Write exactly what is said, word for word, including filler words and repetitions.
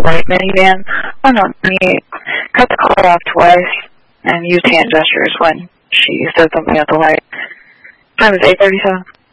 white minivan. Oh no, he cut the car off twice and used hand gestures when she said something at the light. Time is eight thirty-seven.